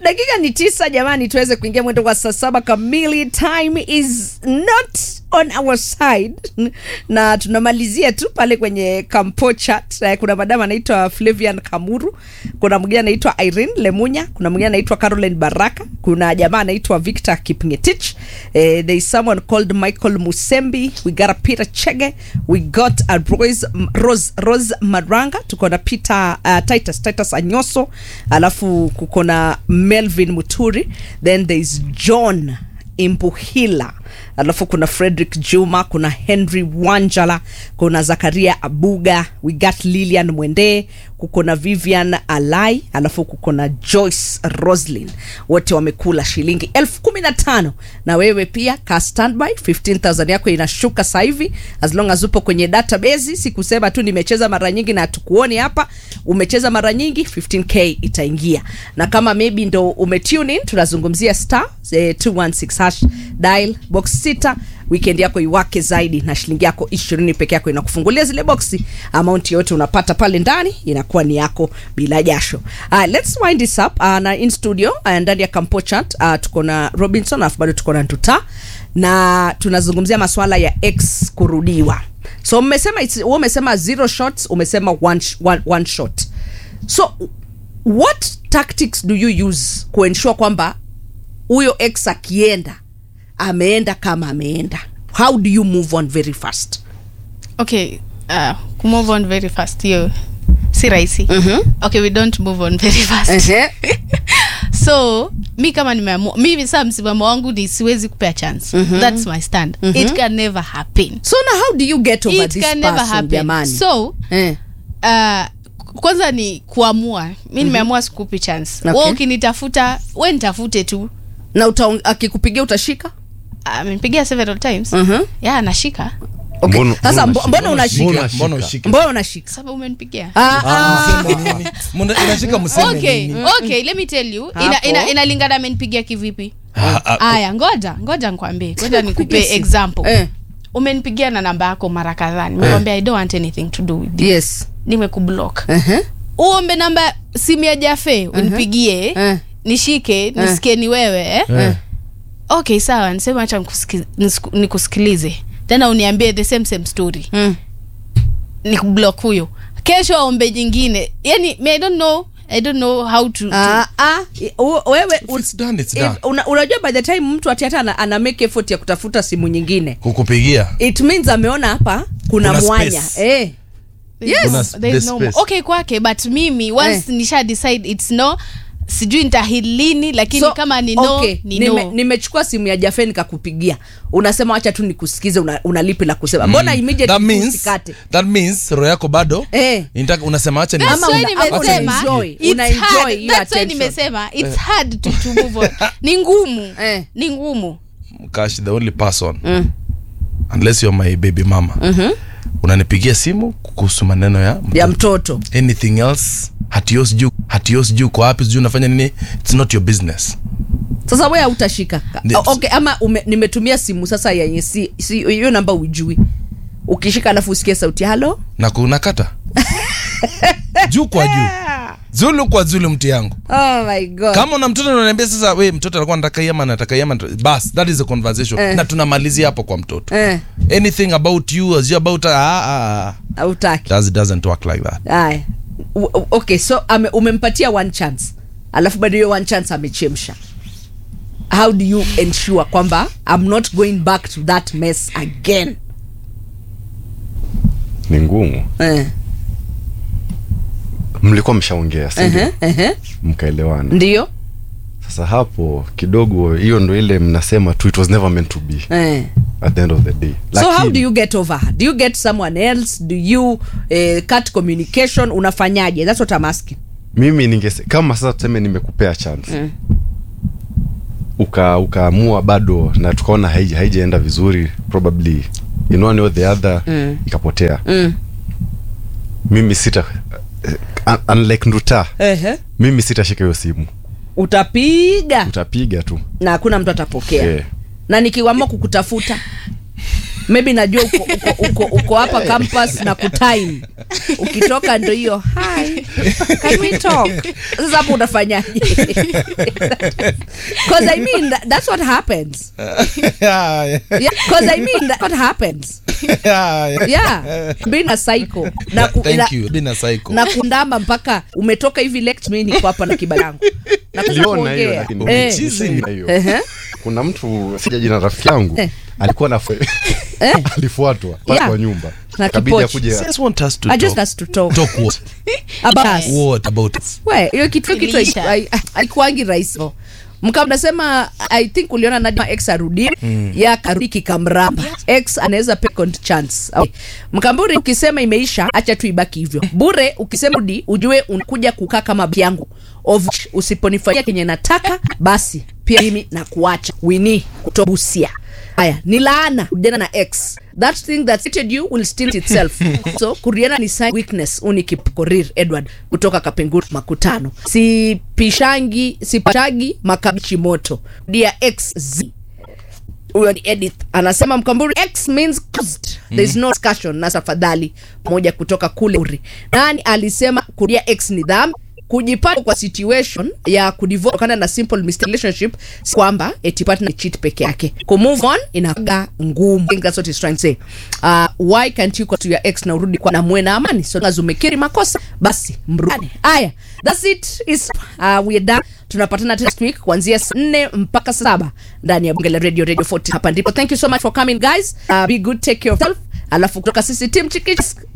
Dakika ni 9 jamani, tuweze kuingia mwendo wa saa 7 kamili. Time is not on our side. Na tunamalizia tu pale kwenye Campo Chat. Kuna madama anaitwa Flavian Kamuru, kuna mwingine anaitwa Irene Lemunya, kuna mwingine anaitwa Caroline Baraka, kuna jamaa anaitwa Victor Kipngetich, there is someone called Michael Musembi, we got a Peter Chege, we got a Rose Maranga, tuko na Peter Titus Anyoso, alafu kuko na Melvin Muturi, then there is John Impuhila, alafu kuna Frederick Juma, kuna Henry Wanjala, kuna Zakaria Abuga, we got Lilian Mwende, kuna Vivian Alai, alafu kuna Joyce Roslyn. Wote wamekula shilingi 15,000. Na wewe pia ka standby, 15,000 yako inashuka sasa hivi as long as upo kwenye database. Sikusema tu nimecheza mara nyingi na tukuone hapa, umecheza mara nyingi 15k itaingia. Na kama maybe ndo umetune in, tunazungumzia star 216 hash dial box 6, weekend yako iwake zaidi na shilingi yako 20 peke yako inakufungulia zile boxi. Amount yote unapata pale ndani inakuwa ni yako bila jasho. Let's wind this up. Na in studio ndani ya Campo Chat tuko na Robinson, afu bado tuko na Ntuta, na tunazungumzia masuala ya X kurudiwa. So umesema 0 shots, umesema one shot. So what tactics do you use kuensure kwamba huyo X akienda ameenda kama ameenda? How do you move on very fast? Okay, move on very fast yo si rahisi. Okay, we don't move on very fast. So mi kama nimeamua, mimi sasa msimamo wangu ni siwezi kupea chance. That's my stand. It can never happen. So now how do you get over this person jamani? So kwanza ni kuamua. Mimi nimeamua sikupi chance. Wewe ukinitafuta, wewe nitafute tu. Na akikupigia utashika? Amenipigia several times. Yeah, nashika. Okay. Sasa mbona unashika? Mbona unashika? Sababu umenipigia. Unashika mseme. Okay, let me tell you. Inalingana amenipigia kivipi? Aya, ngoja nikwambie. Ngoja nikupe example. Umenipigia na namba yako mara kadhaa. Nimekwambia I don't want anything to do with you. Yes. Nimekublock. Uombe namba simu ya Jafe unipigie. Nishike, nisikie ni wewe. Okay, sawa, nisema acha nikusikilize. Tena uniambie the same story. Nikublock huyo. Kesho aombe jingine. Yani I don't know how to wewe it's done. Unajua by the time mtu hata ana make effort ya kutafuta simu nyingine kukupigia, it means ameona hapa kuna mwanya. Yes, there is no more. Okay kwake, but mimi once nisha decide it's no, sijui nitahilini, lakini so, kama ni no, okay, ni no. Nimechukua simu ya Jafe nikakupigia. Unasema acha tu nikusikize, unalipi la kusema. Mbona immediately usikate? That means roho yako bado unasema acha ni enjoy. That's why nimesema it's hard to move on. Ni ngumu. Ni ngumu. Cash the only person. Unless you're my baby mama. Unanipigia simu kuhusu maneno ya mtoto. Anything else? Hatios juu kwa wapi, sijui unafanya nini, it's not your business. Sasa wewe utashika. Okay, ama nimetumia simu sasa yenye si hiyo namba ujui. Ukishika alafu usikie sauti hello na kunakata. Juu kwa juu. Zulu kwa zulu mti yangu. Oh my god. Kama una mtoto unaniambia sasa wewe mtoto alikuwa anataka yama bas, that is a conversation. Na tunamalizia hapo kwa mtoto. Anything about you as you about hautaki. Doesn't work like that. Okay, so umempatia one chance. Alafu bado hiyo one chance amechemsha. How do you ensure kwamba I'm not going back to that mess again? Ni ngumu. Mlikuwa mshaongea sasa. Mkaelewana. Ndio. Sasa hapo kidogo hiyo ndo ile mnasema tu it was never meant to be. At the end of the day. So how do you get over her? Do you get someone else? Do you cut communication? Unafanyaje? That's what I'm asking. Mimi kama sasa tuseme nimekupea chance. Ukaamua bado na tukaona haijaenda vizuri, probably you know one or the other ikapotea. Mimi sita unlike Nduta. Mimi sitashika hiyo simu. Utapiga tu. Na hakuna mtu atapokea. Na nikiamua kukutafuta maybe najua uko hapa campus na kutime, ukitoka ndo hiyo hi can we talk. Sasa hapo unafanyaje? Because I mean that's what happens. Yeah, because I mean that's what happens. Yeah, being a psycho na Thank you, being a psycho. na kundamba mpaka umetoka hivi lecture, mimi niko hapa na kibali na Liona hiyo lakini hiyo. Kuna mtu sijaji na rafiki yangu alikuwa na alifuatwa pale kwa nyumba. Kabidi akuje. Just want us to I just has to talk. Talk what? About us. What about us? Wewe hiyo kitu haikuangi rahisi. Mkao mnasema I think uliona Najma X arudi ya karudi kikamramba. X anaweza second chance. Okay. Mkamburi ukisema imeisha acha tu ibaki hivyo. Bure ukisema rudi ujue unakuja kukaa kama yangu. Of usiponifanyia kenye nataka basi pia mimi na kuacha. Winnie kutobusia. Haya, ni laana kujana na X. That thing that hated you will steal itself. So, kuriana ni sign weakness. Uniki Edward kutoka Kapenguru Makutano. Si pashagi makabichi moto. Dear XZ. Huyo ni Edith. Anasema Mkamburi X means caused. There is no discussion. Nasa fadhali moja kutoka kule uri. Nani alisema kuria X ni dhambi? Kujipata kwa situation ya kudivorce kana na simple mistake relationship si kwamba eti partner cheat peke yake. Ku move on inaga ngumu. I think that's what he's trying to say. Why can't you go to your ex na urudi kwa na muwe na amani? So nazumekiri makosa basi mrudani. Aya, that's it. Is we are done. Tunapatana next week kuanzia 4 mpaka 7 ndani ya Bunge la Radio 40 hapa ndipo. Thank you so much for coming guys. Be good, take care of yourself. Alafu kutoka sisi team Chikichis